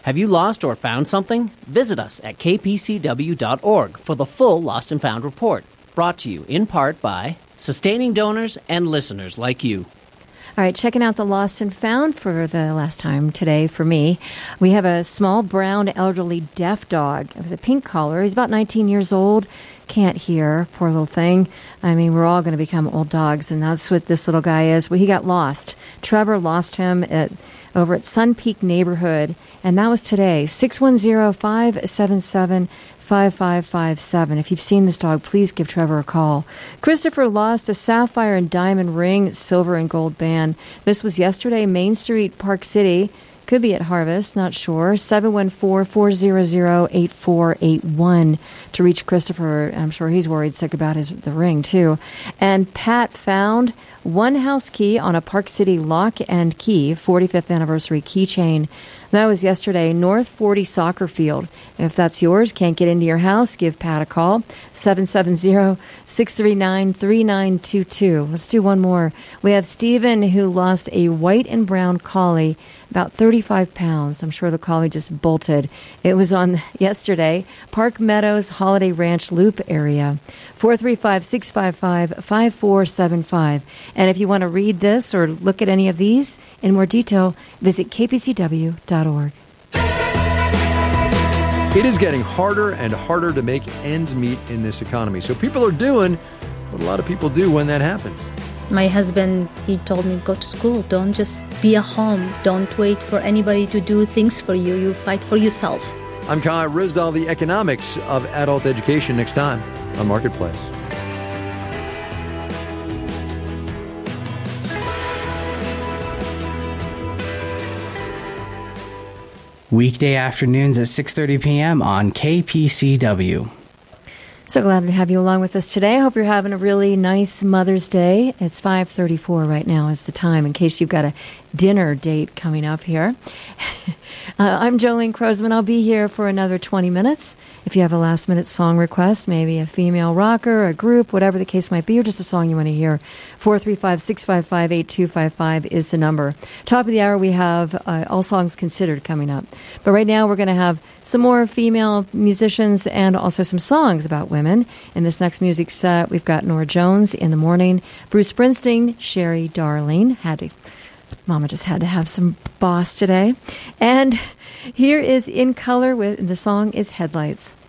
Have you lost or found something? Visit us at kpcw.org for the full Lost and Found report, brought to you in part by sustaining donors and listeners like you. All right, checking out the Lost and Found for the last time today for me. We have a small, brown, elderly, deaf dog with a pink collar. He's about 19 years old. Can't hear, poor little thing. I mean, we're all going to become old dogs, and that's what this little guy is. Well, he got lost. Trevor lost him over at Sun Peak neighborhood, and that was today. 610-577-5557. If you've seen this dog, please give Trevor a call. Christopher lost a sapphire and diamond ring, silver and gold band. This was yesterday, Main Street, Park City. Could be at Harvest, not sure. 714-400-8481 to reach Christopher. I'm sure he's worried sick about the ring, too. And Pat found one house key on a Park City lock and key, 45th anniversary keychain. That was yesterday, North 40 soccer field. If that's yours, can't get into your house, give Pat a call, 770-639-3922. Let's do one more. We have Stephen, who lost a white and brown collie, about 35 pounds. I'm sure the collie just bolted. It was on yesterday, Park Meadows Holiday Ranch Loop area, 435-655-5475. And if you want to read this or look at any of these in more detail, visit kpcw.org. It is getting harder and harder to make ends meet in this economy. So people are doing what a lot of people do when that happens. My husband, he told me, go to school. Don't just be at home. Don't wait for anybody to do things for you. You fight for yourself. I'm Kai Rizdal, the economics of adult education, next time on Marketplace. Weekday afternoons at 6:30 p.m. on KPCW. So glad to have you along with us today. I hope you're having a really nice Mother's Day. It's 5:34 right now is the time, in case you've got a dinner date coming up here. I'm Jolene Crosman. I'll be here for another 20 minutes. If you have a last-minute song request, maybe a female rocker, a group, whatever the case might be, or just a song you want to hear, 435-655-8255 is the number. Top of the hour, we have All Songs Considered coming up. But right now, we're going to have some more female musicians and also some songs about women. In this next music set, we've got Norah Jones in the morning, Bruce Springsteen, Sherry Darling. Mama just had to have some boss today. And here is In Color, the song is Headlights.